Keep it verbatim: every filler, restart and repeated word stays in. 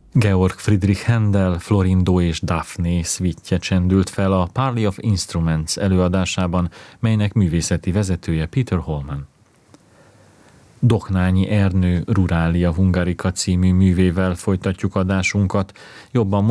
Georg Friedrich Händel, Florindo és Daphne szvítje csendült fel a Parley of Instruments előadásában, melynek művészeti vezetője Peter Holman. Doknányi Ernő Ruralia Hungarica című művével folytatjuk adásunkat, jobban